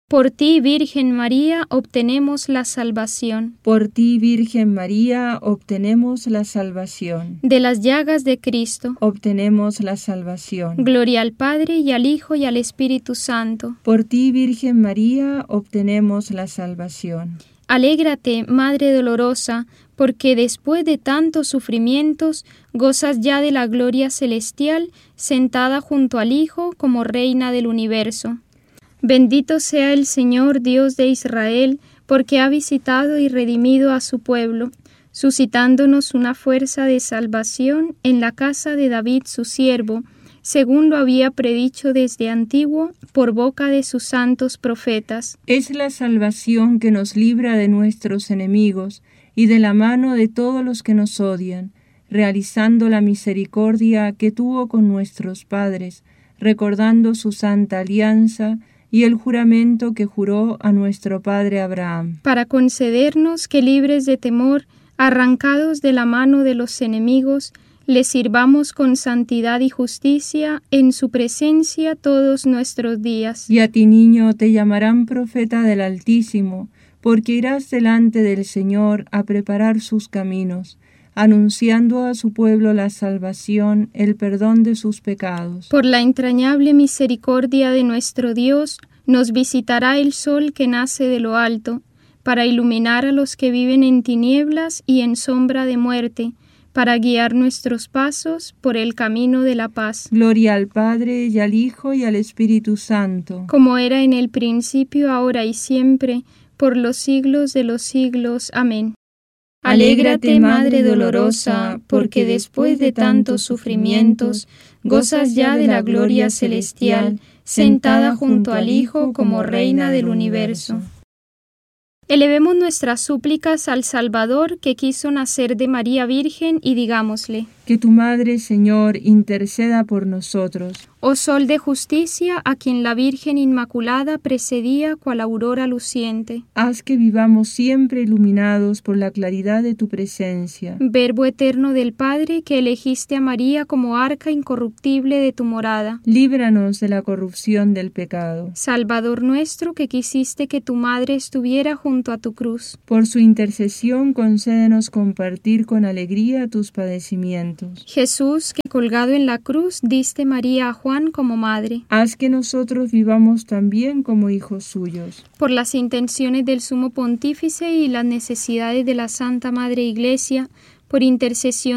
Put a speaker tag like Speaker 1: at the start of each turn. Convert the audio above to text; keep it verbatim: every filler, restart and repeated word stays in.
Speaker 1: Por ti, Virgen María, obtenemos la salvación.
Speaker 2: Por ti, Virgen María, obtenemos la salvación.
Speaker 1: De las llagas de Cristo,
Speaker 2: obtenemos la salvación.
Speaker 1: Gloria al Padre, y al Hijo, y al Espíritu Santo.
Speaker 2: Por ti, Virgen María, obtenemos la salvación.
Speaker 1: Alégrate, Madre dolorosa, porque después de tantos sufrimientos gozas ya de la gloria celestial, sentada junto al Hijo como Reina del universo. Bendito sea el Señor Dios de Israel, porque ha visitado y redimido a su pueblo, suscitándonos una fuerza de salvación en la casa de David su siervo, según lo había predicho desde antiguo por boca de sus santos profetas.
Speaker 2: Es la salvación que nos libra de nuestros enemigos y de la mano de todos los que nos odian, realizando la misericordia que tuvo con nuestros padres, recordando su santa alianza y el juramento que juró a nuestro padre Abraham,
Speaker 1: para concedernos que, libres de temor, arrancados de la mano de los enemigos, le sirvamos con santidad y justicia en su presencia todos nuestros días.
Speaker 2: Y a ti, niño, te llamarán profeta del Altísimo, porque irás delante del Señor a preparar sus caminos, anunciando a su pueblo la salvación, el perdón de sus pecados.
Speaker 1: Por la entrañable misericordia de nuestro Dios, nos visitará el sol que nace de lo alto, para iluminar a los que viven en tinieblas y en sombra de muerte, para guiar nuestros pasos por el camino de la paz.
Speaker 2: Gloria al Padre, y al Hijo, y al Espíritu Santo.
Speaker 1: Como era en el principio, ahora y siempre, por los siglos de los siglos. Amén. Alégrate, Madre dolorosa, porque después de tantos sufrimientos, gozas ya de la gloria celestial, sentada junto al Hijo como Reina del universo. Elevemos nuestras súplicas al Salvador que quiso nacer de María Virgen y digámosle:
Speaker 2: que tu Madre, Señor, interceda por nosotros.
Speaker 1: Oh Sol de justicia, a quien la Virgen Inmaculada precedía cual aurora luciente,
Speaker 2: haz que vivamos siempre iluminados por la claridad de tu presencia.
Speaker 1: Verbo eterno del Padre, que elegiste a María como arca incorruptible de tu morada,
Speaker 2: líbranos de la corrupción del pecado.
Speaker 1: Salvador nuestro, que quisiste que tu Madre estuviera junto a tu cruz,
Speaker 2: por su intercesión concédenos compartir con alegría tus padecimientos.
Speaker 1: Jesús, que colgado en la cruz diste María a Juan como madre,
Speaker 2: haz que nosotros vivamos también como hijos suyos.
Speaker 1: Por las intenciones del Sumo Pontífice y las necesidades de la Santa Madre Iglesia, por intercesión